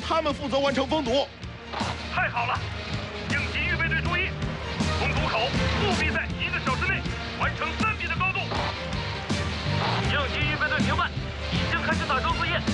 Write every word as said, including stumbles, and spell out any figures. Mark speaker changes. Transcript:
Speaker 1: 他们负责完成封堵。
Speaker 2: 太好了！应急预备队注意，封堵口务必在一个小时内完成三米的高度。
Speaker 3: 应急预备队明白，已经开始打桩作业。